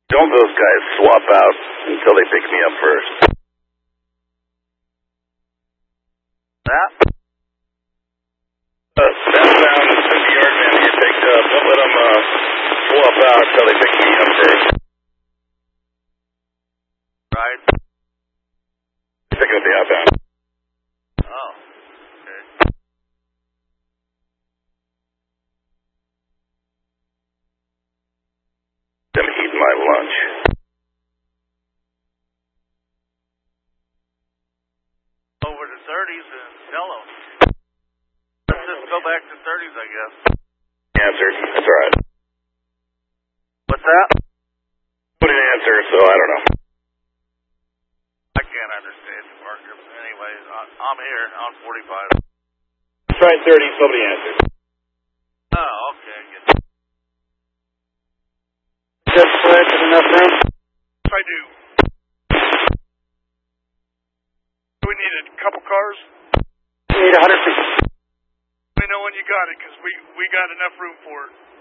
Don't those guys swap out until they pick me up first? That? Southbound 50 yard man get picked up. Don't let them swap out until they pick me up first. Right. Picking up the outbound. Oh, okay. I'm eating my lunch. Over to 30s and tell them. Let's just go back to 30s, I guess. Answered. That's all right. What's that? Wouldn't answer, so I don't know. I can't understand you, Parker. Anyway, I'm here on 45. Try 30, somebody answered. Oh, okay. Just pledge enough room? I do. We need a couple cars. We need 150. Let me know when you got it, because we got enough room for it.